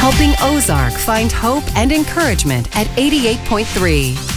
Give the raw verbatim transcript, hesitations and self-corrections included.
helping Ozark find hope and encouragement at eighty-eight point three.